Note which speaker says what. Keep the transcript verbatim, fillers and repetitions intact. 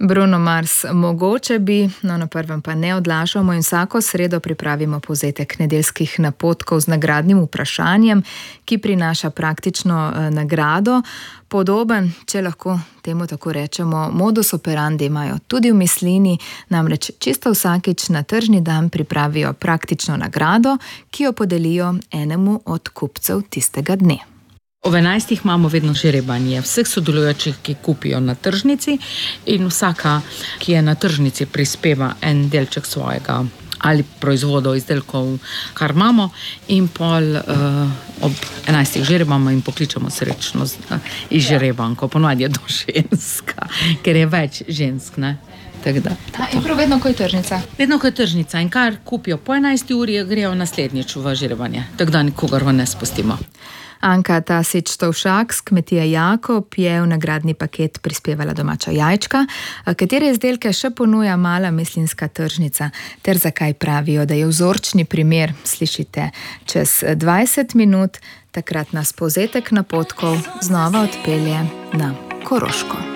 Speaker 1: Bruno Mars, mogoče bi, no na prvem pa ne odlašamo in vsako sredo pripravimo povzetek nedeljskih napotkov z nagradnim vprašanjem, ki prinaša praktično eh, nagrado. Podoben, če lahko temu tako rečemo, modus operandi imajo tudi v mislini, namreč čisto vsakič na tržni dan pripravijo praktično nagrado, ki jo podelijo enemu od kupcev tistega dne.
Speaker 2: Ob enajstih imamo vedno žrebanje vseh sodelujočih, ki kupijo na tržnici, in vsaka, ki je na tržnici, prispeva en delček svojega ali proizvodov, izdelkov, kar imamo, in pol uh, ob enajstih žrebamo in pokličemo srečno uh, izžrebanko. Ponovadi je to ženska, ker je več žensk, ne? Da,
Speaker 1: A, in prav vedno, ko je tržnica?
Speaker 2: Vedno, ko je tržnica, in kar kupijo po enajsti uri, grejo naslednjič v žrebanje. Tako da nikogar ne spustimo.
Speaker 1: Anka Tasič-Tovšak z kmetije Jakob je v nagradni paket prispevala domača jajčka. Katere izdelke še ponuja mala mislinjska tržnica, ter zakaj pravijo, da je vzorčni primer, slišite čez dvajset minut, takrat nas povzetek napotkov znova odpelje na Koroško.